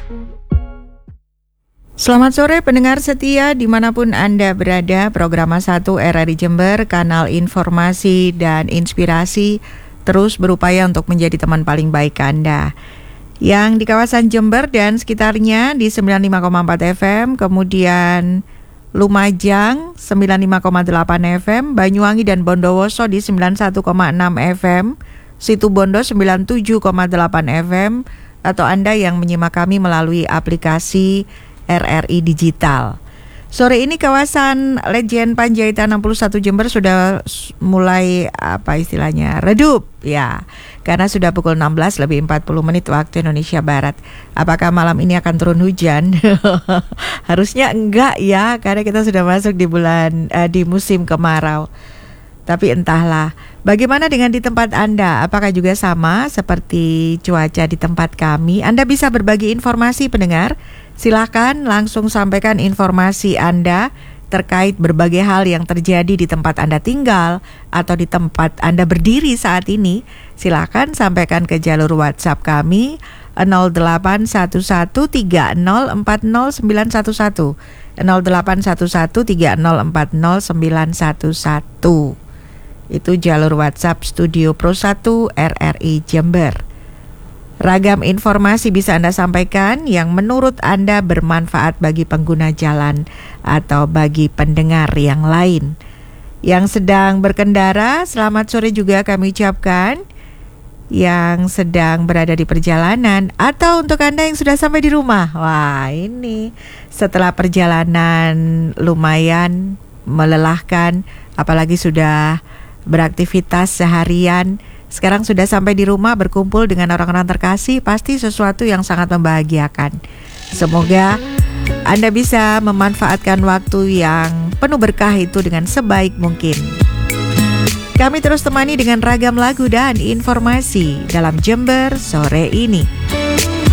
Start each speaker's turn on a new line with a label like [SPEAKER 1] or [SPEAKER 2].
[SPEAKER 1] Selamat sore pendengar setia dimanapun Anda berada. Program 1 RRI Jember, kanal informasi dan inspirasi, terus berupaya untuk menjadi teman paling baik Anda. Yang di kawasan Jember dan sekitarnya di 95,4 FM, kemudian Lumajang 95,8 FM, Banyuwangi dan Bondowoso di 91,6 FM, Situbondo 97,8 FM, atau Anda yang menyimak kami melalui aplikasi RRI Digital. Sore ini kawasan Lejen Panjaitan 61 Jember sudah mulai redup ya, karena sudah pukul 16:40 waktu Indonesia Barat. Apakah malam ini akan turun hujan? Harusnya enggak ya, karena kita sudah masuk di musim kemarau. Tapi entahlah. Bagaimana dengan di tempat Anda? Apakah juga sama seperti cuaca di tempat kami? Anda bisa berbagi informasi pendengar. Silakan langsung sampaikan informasi Anda terkait berbagai hal yang terjadi di tempat Anda tinggal atau di tempat Anda berdiri saat ini. Silakan sampaikan ke jalur WhatsApp kami 081130409111 081130409111. Itu jalur WhatsApp Studio Pro 1 RRI Jember. Ragam informasi bisa Anda sampaikan yang menurut Anda bermanfaat bagi pengguna jalan atau bagi pendengar yang lain. Yang sedang berkendara, selamat sore juga kami ucapkan. Yang sedang berada di perjalanan atau untuk Anda yang sudah sampai di rumah. Wah, ini setelah perjalanan lumayan melelahkan, apalagi sudah beraktivitas seharian, sekarang sudah sampai di rumah berkumpul dengan orang-orang terkasih, pasti sesuatu yang sangat membahagiakan. Semoga Anda bisa memanfaatkan waktu yang penuh berkah itu dengan sebaik mungkin. Kami terus temani dengan ragam lagu dan informasi dalam Jember sore ini.